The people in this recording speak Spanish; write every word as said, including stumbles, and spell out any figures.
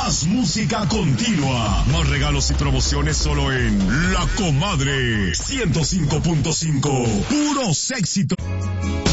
Más música continua. Más regalos y promociones solo en La Comadre ciento cinco punto cinco. Puros éxitos.